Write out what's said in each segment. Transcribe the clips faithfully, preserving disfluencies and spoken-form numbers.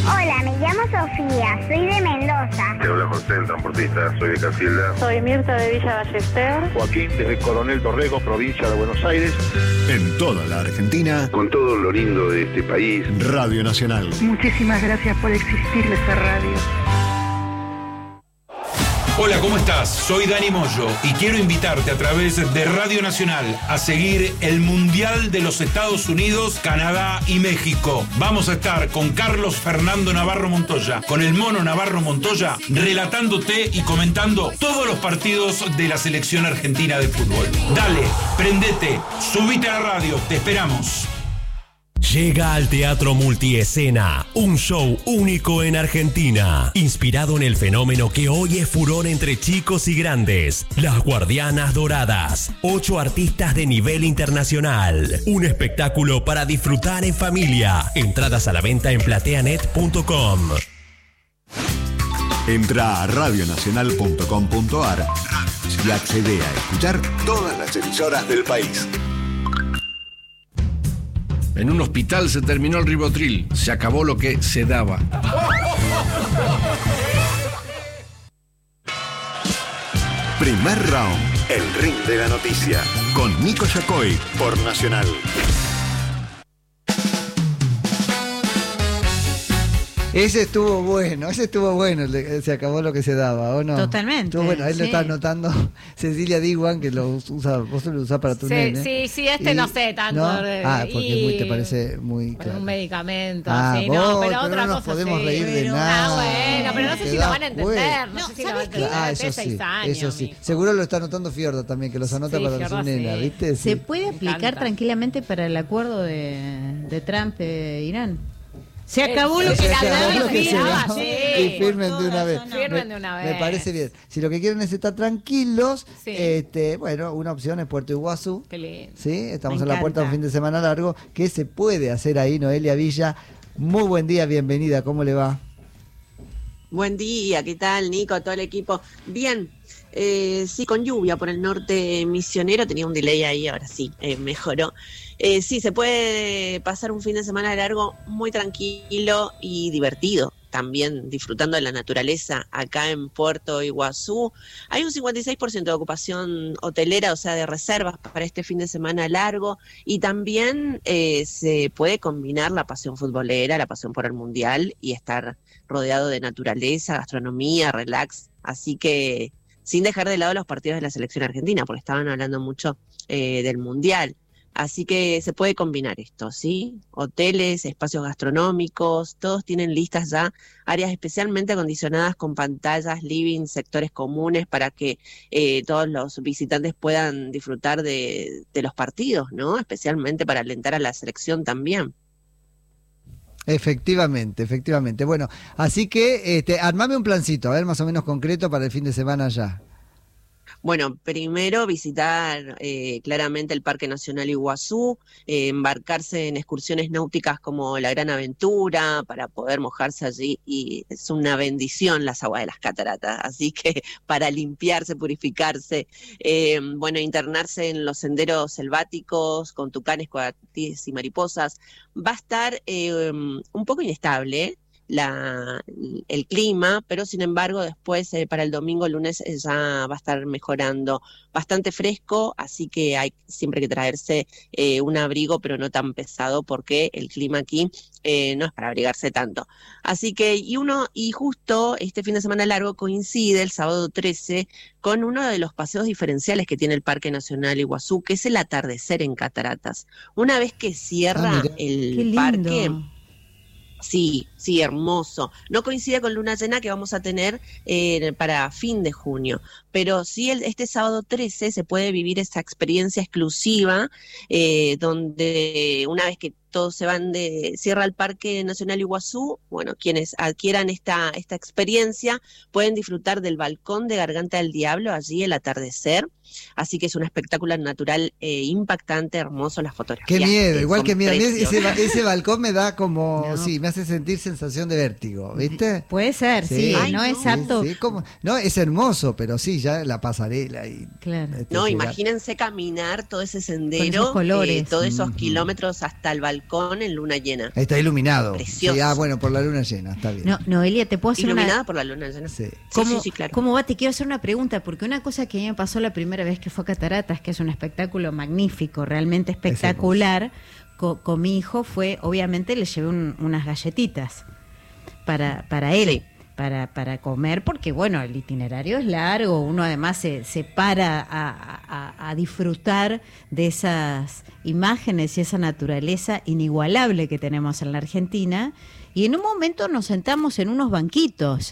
Hola, me llamo Sofía, soy de Mendoza. Te habla José, el transportista, soy de Casilda. Soy Mirta de Villa Ballester. Joaquín, desde Coronel Dorrego, provincia de Buenos Aires. En toda la Argentina, con todo lo lindo de este país. Radio Nacional. Muchísimas gracias por existir esta radio. Hola, ¿cómo estás? Soy Dani Moyo y quiero invitarte a través de Radio Nacional a seguir el Mundial de los Estados Unidos, Canadá y México. Vamos a estar con Carlos Fernando Navarro Montoya, con el Mono Navarro Montoya, relatándote y comentando todos los partidos de la selección argentina de fútbol. Dale, prendete, subite a la radio, te esperamos. Llega al Teatro Multiescena, un show único en Argentina, inspirado en el fenómeno que hoy es furor entre chicos y grandes, Las Guardianas Doradas, ocho artistas de nivel internacional, un espectáculo para disfrutar en familia, entradas a la venta en plateanet punto com. Entra a radio nacional punto com punto a r y accede a escuchar todas las emisoras del país. En un hospital se terminó el Rivotril. Se acabó lo que se daba. Primer round. El ring de la noticia. Con Nico Yacoy por Nacional. Ese estuvo bueno, ese estuvo bueno, se acabó lo que se daba, ¿o no? Totalmente. Estuvo bueno, ahí sí. Lo está anotando Cecilia Diwan, que lo usa, vos lo usás para tu sí, nene. Sí, sí, este y, no sé tanto. ¿no? Ah, porque y, muy, te parece muy claro. Un medicamento, ah, sí, vos, no, pero, pero otra no nos cosa podemos sí. reír de pero, nada. Ah, bueno, pero no sé si lo van a entender, no, no sé si lo van a entender. Ah, eso sí, años, eso sí. amigo. Seguro lo está anotando Fiorda también, que los anota sí, para Fiorda, su nena, sí. ¿viste? Sí. ¿Se puede aplicar tranquilamente para el acuerdo de, de Trump de Irán? Se acabó lo que se daba, sí, y firmen de una vez. Firmen de una vez. Me parece bien. Si lo que quieren es estar tranquilos, sí. este, bueno, una opción es Puerto Iguazú. Qué lindo. Sí, estamos Me a la encanta. puerta de un fin de semana largo. ¿Qué se puede hacer ahí, Noelia Villa? Muy buen día, bienvenida. ¿Cómo le va? Buen día, ¿qué tal, Nico? Todo el equipo. Bien. Eh, sí, con lluvia por el norte misionero, tenía un delay ahí, ahora sí, eh, mejoró. Eh, sí, se puede pasar un fin de semana largo muy tranquilo y divertido, también disfrutando de la naturaleza acá en Puerto Iguazú. Hay un cincuenta y seis por ciento de ocupación hotelera, o sea, de reservas para este fin de semana largo, y también eh, se puede combinar la pasión futbolera, la pasión por el Mundial y estar rodeado de naturaleza, gastronomía, relax, así que sin dejar de lado los partidos de la selección argentina, porque estaban hablando mucho eh, del Mundial. Así que se puede combinar esto, ¿sí? Hoteles, espacios gastronómicos, todos tienen listas ya, áreas especialmente acondicionadas con pantallas, living, sectores comunes para que eh, todos los visitantes puedan disfrutar de, de los partidos, ¿no? Especialmente para alentar a la selección también. Efectivamente, efectivamente. Bueno, así que este, armame un plancito, a ver, más o menos concreto para el fin de semana ya. Bueno, primero visitar eh, claramente el Parque Nacional Iguazú, eh, embarcarse en excursiones náuticas como la Gran Aventura para poder mojarse allí, y es una bendición las aguas de las cataratas, así que para limpiarse, purificarse, eh, bueno, internarse en los senderos selváticos con tucanes, coatíes y mariposas. Va a estar eh, un poco inestable La, el clima, pero sin embargo después eh, para el domingo, lunes eh, ya va a estar mejorando, bastante fresco, así que hay siempre que traerse eh, un abrigo, pero no tan pesado, porque el clima aquí eh, no es para abrigarse tanto. Así que, y uno, y justo este fin de semana largo coincide el sábado trece con uno de los paseos diferenciales que tiene el Parque Nacional Iguazú, que es el atardecer en cataratas. Una vez que cierra ah, el parque... Sí, sí, hermoso. No coincide con luna llena que vamos a tener eh, para fin de junio, pero sí el, este sábado trece se puede vivir esa experiencia exclusiva eh, donde una vez que todos se van de, cierra el Parque Nacional Iguazú, bueno, quienes adquieran esta, esta experiencia pueden disfrutar del balcón de Garganta del Diablo, allí el atardecer, así que es un espectáculo natural eh, impactante, hermoso, las fotografías. Qué miedo, igual que miedo, ese, ese balcón me da como, no. sí, me hace sentir sensación de vértigo, ¿viste? Puede ser, sí, sí. Ay, no, no es apto. Sí, sí, como, no, es hermoso, pero sí, ya la pasarela y... Claro. Este, no, llegar. Imagínense caminar todo ese sendero, colores. Eh, todos esos mm-hmm. kilómetros hasta el balcón balcón en luna llena. Está iluminado. Precioso. Sí, ah, bueno, por la luna llena, está bien. No, Noelia, ¿te puedo hacer Iluminada una... por la luna llena. Sí. ¿Cómo, sí, sí, claro. ¿Cómo va? Te quiero hacer una pregunta, porque una cosa que a mí me pasó la primera vez que fue a Cataratas, que es un espectáculo magnífico, realmente espectacular, con, con mi hijo, fue, obviamente, le llevé un, unas galletitas para, para él. Sí. Para, para comer, porque bueno, el itinerario es largo, uno además se, se para a, a, a disfrutar de esas imágenes y esa naturaleza inigualable que tenemos en la Argentina, y en un momento nos sentamos en unos banquitos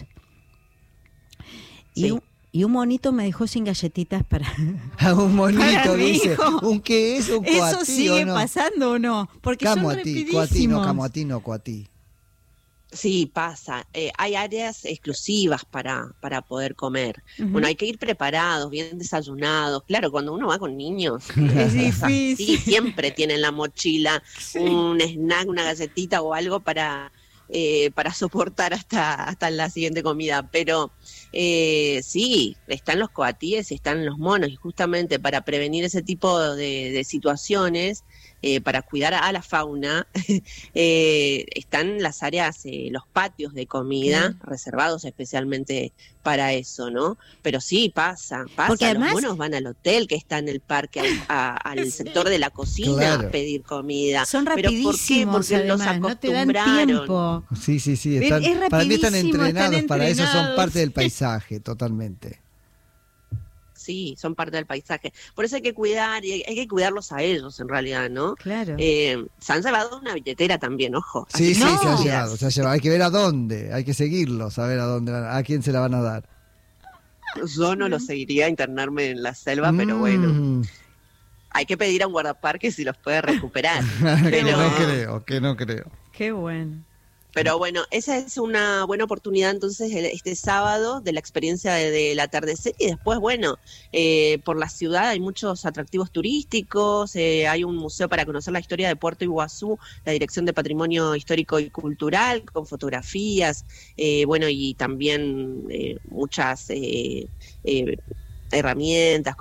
y, sí. un, y un monito me dejó sin galletitas para... A un monito, para mi dice. hijo. ¿Un qué es? ¿Un coatí? ¿Eso sigue o no? pasando o no? Porque Camo son a ti, rapidísimos. coatí, no camo a ti, no coatí. Sí, pasa. Eh, hay áreas exclusivas para, para poder comer. Uh-huh. Bueno, hay que ir preparados, bien desayunados. Claro, cuando uno va con niños, es difícil. Sí, siempre tienen en la mochila sí. un snack, una galletita o algo para, eh, para soportar hasta, hasta la siguiente comida. Pero eh, sí, están los coatíes y están los monos. Y justamente para prevenir ese tipo de, de situaciones, Eh, para cuidar a la fauna, eh, están las áreas, eh, los patios de comida mm. reservados especialmente para eso, ¿no? Pero sí, pasa, pasa. Porque además, los monos van al hotel que está en el parque, al, a, al sí. sector de la cocina claro. a pedir comida. Son rapidísimos, ¿Pero por qué? Porque además, los acostumbraron. No te dan tiempo. Sí, sí, sí. Están, es para mí están entrenados, están para entrenados. eso, son parte del paisaje, totalmente. Sí, son parte del paisaje. Por eso hay que cuidar, y hay, hay que cuidarlos a ellos en realidad, ¿no? Claro. Eh, se han llevado una billetera también, ojo. Sí, sí, no. se han llevado, se han llevado. Hay que ver a dónde, hay que seguirlos, a ver a dónde, a quién se la van a dar. Yo no los seguiría a internarme en la selva, mm. pero bueno. Hay que pedir a un guardaparque si los puede recuperar. pero... Que no creo, que no creo. Qué bueno. Pero bueno, esa es una buena oportunidad entonces este sábado de la experiencia de, del atardecer, y después, bueno, eh, por la ciudad hay muchos atractivos turísticos, eh, hay un museo para conocer la historia de Puerto Iguazú, la Dirección de Patrimonio Histórico y Cultural, con fotografías, eh, bueno, y también eh, muchas eh, eh, herramientas,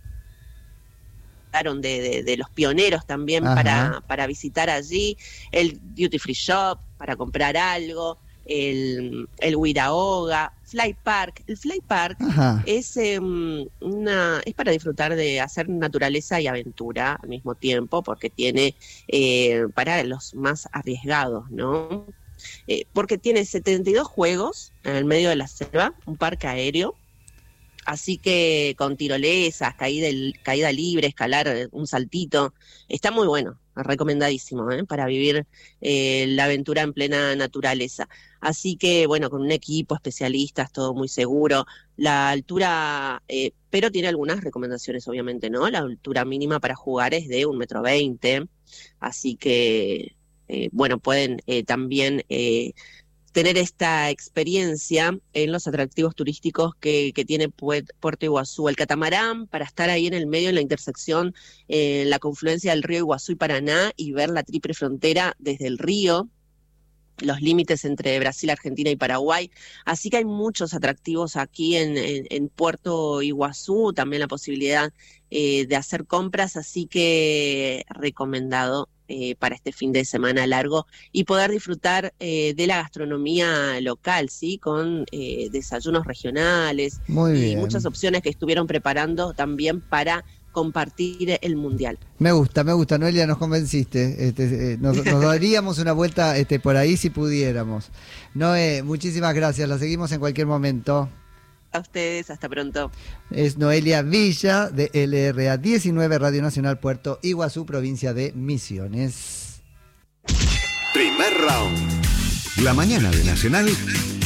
De, de, de los pioneros también para, para visitar allí, el Duty Free Shop para comprar algo, el, el Huiraoga, Fly Park. El Fly Park es, eh, una, es para disfrutar de hacer naturaleza y aventura al mismo tiempo, porque tiene eh, para los más arriesgados, ¿no? Eh, porque tiene setenta y dos juegos en el medio de la selva, un parque aéreo. Así que con tirolesas, caída, caída libre, escalar un saltito, está muy bueno, recomendadísimo, ¿eh? Para vivir eh, la aventura en plena naturaleza. Así que bueno, con un equipo, especialistas, todo muy seguro. La altura, eh, pero tiene algunas recomendaciones obviamente, ¿no? La altura mínima para jugar es de un metro veinte, así que eh, bueno, pueden eh, también... Eh, tener esta experiencia en los atractivos turísticos que, que tiene Puerto Iguazú. El catamarán, para estar ahí en el medio, en la intersección, en eh, la confluencia del río Iguazú y Paraná, y ver la triple frontera desde el río, los límites entre Brasil, Argentina y Paraguay. Así que hay muchos atractivos aquí en, en, en Puerto Iguazú, también la posibilidad eh, de hacer compras, así que recomendado Eh, para este fin de semana largo y poder disfrutar eh, de la gastronomía local, ¿sí? Con eh, desayunos regionales Muy y bien. muchas opciones que estuvieron preparando también para compartir el Mundial. Me gusta, me gusta, Noelia, nos convenciste. Este, eh, nos, nos daríamos una vuelta este, por ahí si pudiéramos. Noé, muchísimas gracias, la seguimos en cualquier momento. A ustedes, hasta pronto. Es Noelia Villa de L R A diecinueve, Radio Nacional Puerto Iguazú, provincia de Misiones. Primer round. La mañana de Nacional